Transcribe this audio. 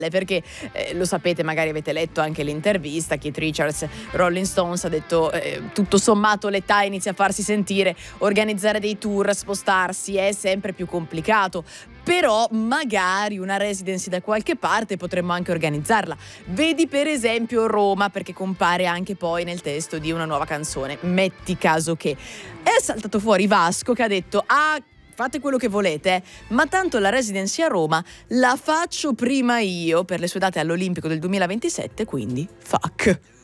perché lo sapete, magari avete letto anche l'intervista, Keith Richards, Rolling Stones, ha detto tutto sommato l'età inizia a farsi sentire, organizzare dei tour, spostarsi è sempre più complicato, però magari una residency da qualche parte potremmo anche organizzarla. Vedi per esempio Roma, perché compare anche poi nel testo di una nuova canzone, metti caso che. È saltato fuori Vasco che ha detto fate quello che volete, ma tanto la residency a Roma la faccio prima io per le sue date all'Olimpico del 2027, quindi fuck.